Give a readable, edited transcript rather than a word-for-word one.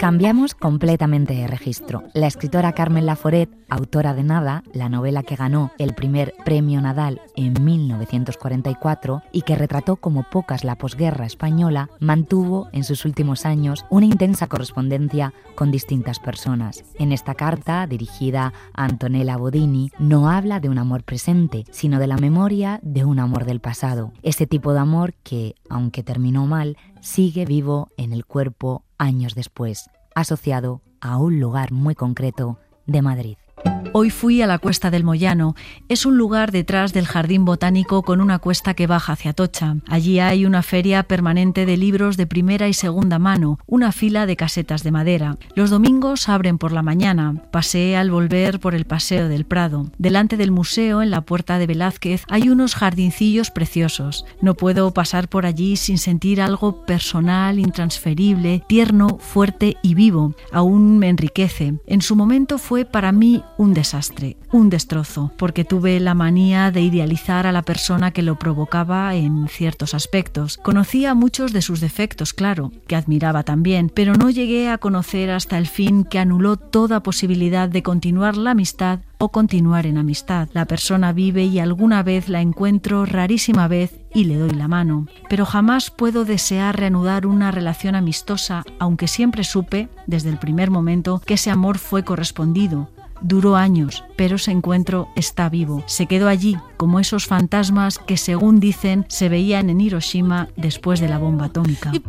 Cambiamos completamente de registro. La escritora Carmen Laforet, autora de Nada, la novela que ganó el primer premio Nadal en 1944 y que retrató como pocas la posguerra española, mantuvo en sus últimos años una intensa correspondencia con distintas personas. En esta carta, dirigida a Antonella Bodini, no habla de un amor presente, sino de la memoria de un amor del pasado. Ese tipo de amor que, aunque terminó mal, sigue vivo en el cuerpo años después, asociado a un lugar muy concreto de Madrid. Hoy fui a la Cuesta del Moyano. Es un lugar detrás del Jardín Botánico con una cuesta que baja hacia Atocha. Allí hay una feria permanente de libros de primera y segunda mano, una fila de casetas de madera. Los domingos abren por la mañana. Paseé al volver por el Paseo del Prado. Delante del museo, en la Puerta de Velázquez, hay unos jardincillos preciosos. No puedo pasar por allí sin sentir algo personal, intransferible, tierno, fuerte y vivo. Aún me enriquece. En su momento fue para mí un desastre, un destrozo, porque tuve la manía de idealizar a la persona que lo provocaba en ciertos aspectos. Conocía muchos de sus defectos, claro, que admiraba también, pero no llegué a conocer hasta el fin que anuló toda posibilidad de continuar la amistad o continuar en amistad. La persona vive y alguna vez la encuentro, rarísima vez, y le doy la mano. Pero jamás puedo desear reanudar una relación amistosa, aunque siempre supe, desde el primer momento, que ese amor fue correspondido. Duró años, pero ese encuentro está vivo. Se quedó allí, como esos fantasmas que, según dicen, se veían en Hiroshima después de la bomba atómica.